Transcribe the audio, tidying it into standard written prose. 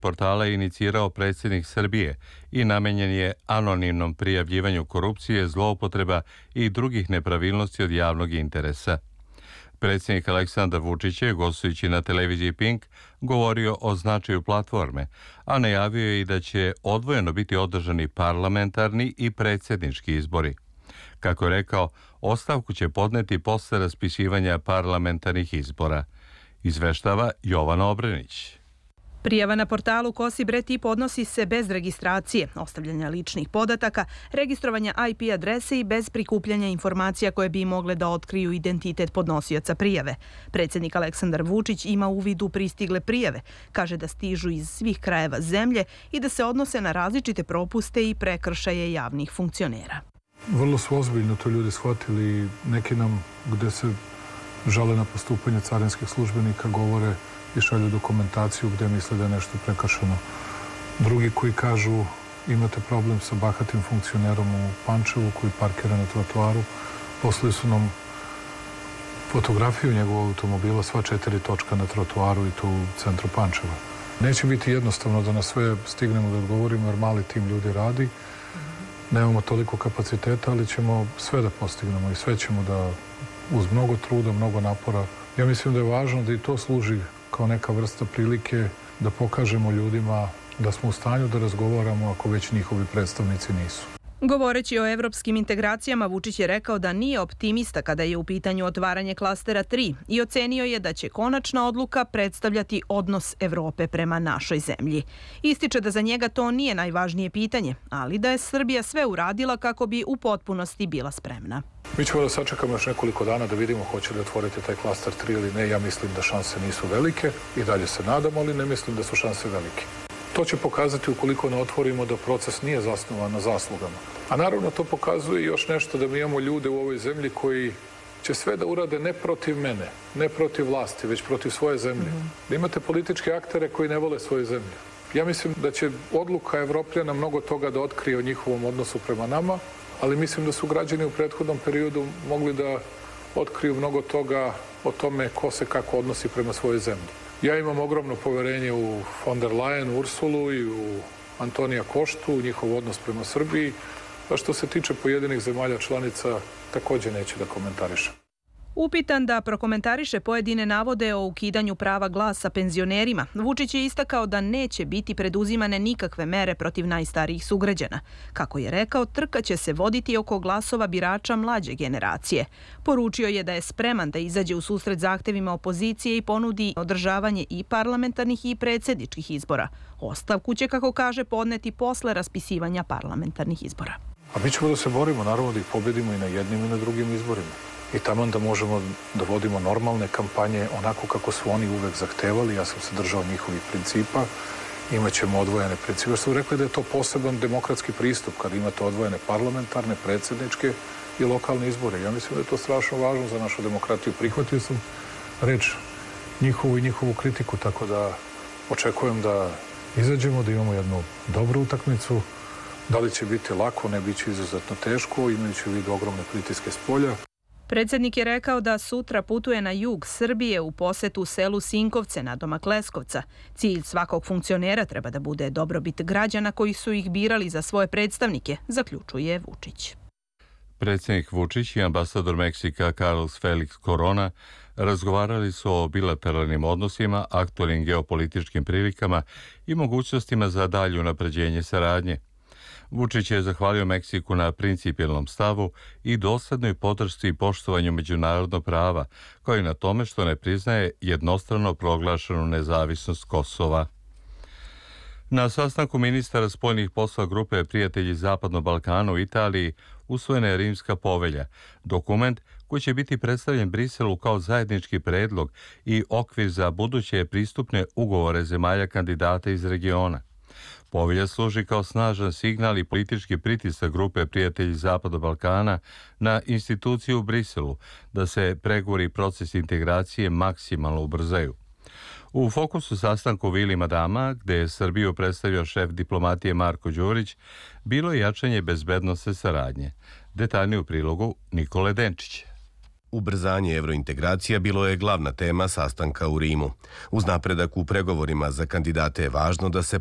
portala je inicirao predsjednik Srbije i namenjen je anonimnom prijavljivanju korupcije, zloupotreba i drugih nepravilnosti od javnog interesa. Predsjednik Aleksandar Vučić je, gostujući na televiziji Pink, govorio o značaju platforme, a najavio je i da će odvojeno biti održani parlamentarni i predsjednički izbori. Kako je rekao, ostavku će podneti posle raspisivanja parlamentarnih izbora. Izveštava Jovana Obrenić. Prijava na portalu Kosi bre ti podnosi se bez registracije, ostavljanja ličnih podataka, registrovanja IP adrese i bez prikupljanja informacija koje bi mogle da otkriju identitet podnosioca prijave. Predsjednik Aleksandar Vučić ima uvid u pristigle prijave, kaže da stižu iz svih krajeva zemlje i da se odnose na različite propuste i prekršaje javnih funkcionera. Vrlo su ozbiljno to ljudi shvatili i neki nam, gde se žale na postupanje carinskih službenika, govore i šalju dokumentaciju gde misle da je nešto prekršeno. Drugi koji kažu imate problem sa bahatim funkcionerom u Pančevu koji parkira na trotoaru, poslali su nam fotografiju njegovog automobila, sva 4 točka na trotoaru i tu u centru Pančeva. Neće biti jednostavno da na sve stignemo da odgovorimo jer mali tim ljudi radi. Nemamo toliko kapaciteta, ali ćemo sve da postignemo i sve ćemo da uz mnogo truda, mnogo napora. Ja mislim da je važno da i to služi kao neka vrsta prilike da pokažemo ljudima da smo u stanju da razgovaramo ako već njihovi predstavnici nisu. Govoreći o evropskim integracijama, Vučić je rekao da nije optimista kada je u pitanju otvaranje klastera 3 i ocenio je da će konačna odluka predstavljati odnos Evrope prema našoj zemlji. Ističe da za njega to nije najvažnije pitanje, ali da je Srbija sve uradila kako bi u potpunosti bila spremna. Mi ćemo da sačekamo još nekoliko dana da vidimo hoće li otvoriti taj klaster 3 ili ne. Ja mislim da šanse nisu velike i dalje se nadamo, ali ne mislim da su šanse velike. To će pokazati ukoliko ne otvorimo da proces nije zasnovan na zaslugama. A naravno to pokazuje još nešto da mi imamo ljude u ovoj zemlji koji će sve da urade ne protiv mene, ne protiv vlasti, već protiv svoje zemlje. Da imate političke aktere koji ne vole svoju zemlju. Ja mislim da će odluka Evropljana mnogo toga da otkrije o njihovom odnosu prema nama, ali mislim da su građani u prethodnom periodu mogli da otkriju mnogo toga o tome ko se kako odnosi prema svojoj zemlji. Ja imam ogromno poverenje u von der Leyen, Ursulu i u Antonija Koštu, u njihov odnos prema Srbiji, a što se tiče pojedinih zemalja članica, također neću da komentarišem. Upitan da prokomentariše pojedine navode o ukidanju prava glasa penzionerima, Vučić je istakao da neće biti preduzimane nikakve mere protiv najstarijih sugrađana. Kako je rekao, trka će se voditi oko glasova birača mlađe generacije. Poručio je da je spreman da izađe u susret zahtevima opozicije i ponudi održavanje i parlamentarnih i predsjedničkih izbora. Ostavku će, kako kaže, podneti posle raspisivanja parlamentarnih izbora. A mi ćemo da se borimo, naravno da ih pobedimo i na jednim i na drugim izborima. I tamo da možemo da vodimo normalne kampanje onako kako su oni uvek zahtevali. Ja sam se držao njihovih principa. Imaćemo odvojene principe. Što su rekli da je to poseban demokratski pristup kada imate odvojene parlamentarne, predsjedničke i lokalne izbore. Ja mislim da je to strašno važno za našu demokratiju. Prihvatio sam reč njihovu i njihovu kritiku, tako da očekujem da izađemo, da imamo jednu dobru utakmicu. Da li će biti lako, ne biće izuzetno teško, imajući u vidu ogromne pritiske s polja. Predsjednik je rekao da sutra putuje na jug Srbije u posetu selu Sinkovce nadomak Leskovca. Cilj svakog funkcionera treba da bude dobrobit građana koji su ih birali za svoje predstavnike, zaključuje Vučić. Predsjednik Vučić i ambasador Meksika Carlos Felix Corona razgovarali su o bilateralnim odnosima, aktualnim geopolitičkim prilikama i mogućnostima za dalje unapređenje saradnje. Vučić je zahvalio Meksiku na principijelnom stavu i doslednoj podršci i poštovanju međunarodnog prava, kao i na tome što ne priznaje jednostrano proglašenu nezavisnost Kosova. Na sastanku ministara spoljnih poslova grupe Prijatelji Zapadnog Balkana u Italiji usvojena je Rimska povelja, dokument koji će biti predstavljen Briselu kao zajednički predlog i okvir za buduće pristupne ugovore zemalja kandidata iz regiona. Povelja služi kao snažan signal i politički pritisak grupe Prijatelji Zapadnog Balkana na instituciju u Briselu da se pregovori i proces integracije maksimalno ubrzaju. U fokusu sastanku Vili Madama, gde je Srbiju predstavio šef diplomatije Marko Đurić, bilo je jačanje bezbednosne saradnje. Detaljnije u prilogu Nikole Denčića. Ubrzanje evrointegracija bilo je glavna tema sastanka u Rimu. Uz napredak u pregovorima za kandidate je važno da se